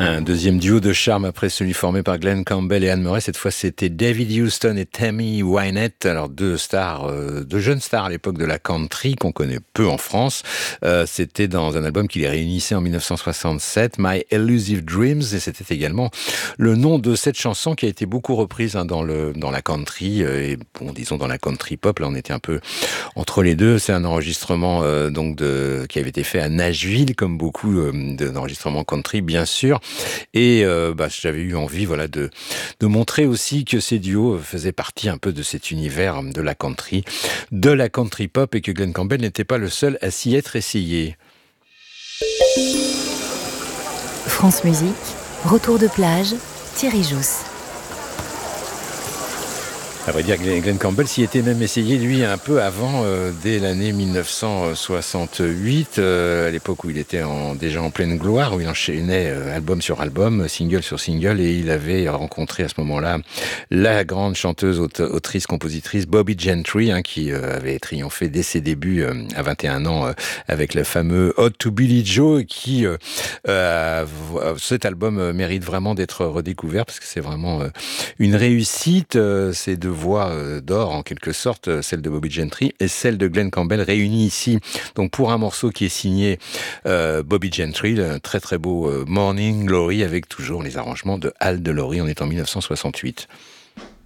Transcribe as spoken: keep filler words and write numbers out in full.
Un deuxième duo de charme après celui formé par Glenn Campbell et Anne Murray. Cette fois, c'était David Houston et Tammy Wynette. Alors, deux stars, euh, deux jeunes stars à l'époque de la country qu'on connaît peu en France. Euh, c'était dans un album qui les réunissait en dix-neuf cent soixante-sept, My Elusive Dreams. Et c'était également le nom de cette chanson qui a été beaucoup reprise hein, dans le, dans la country. Euh, et bon, disons dans la country pop. Là, on était un peu entre les deux. C'est un enregistrement, euh, donc de, qui avait été fait à Nashville, comme beaucoup euh, d'enregistrements country, bien sûr. Et euh, bah, j'avais eu envie voilà, de, de montrer aussi que ces duos faisaient partie un peu de cet univers de la country, de la country pop, et que Glenn Campbell n'était pas le seul à s'y être essayé. France Musique, retour de plage, Thierry Jousse. À vrai dire, Glenn Campbell s'y était même essayé, lui, un peu avant, euh, dès l'année dix-neuf cent soixante-huit, euh, à l'époque où il était en, déjà en pleine gloire, où il enchaînait euh, album sur album, single sur single, et il avait rencontré à ce moment-là la grande chanteuse, autrice, compositrice Bobbie Gentry, hein, qui euh, avait triomphé dès ses débuts euh, à vingt et un ans euh, avec le fameux Ode to Billie Joe, et qui, euh, euh, cet album mérite vraiment d'être redécouvert, parce que c'est vraiment euh, une réussite, euh, c'est de voix d'or en quelque sorte, celle de Bobbie Gentry et celle de Glenn Campbell réunies ici, donc pour un morceau qui est signé euh, Bobbie Gentry, un très très beau euh, Morning Glory avec toujours les arrangements de Al DeLory. On est en dix-neuf cent soixante-huit.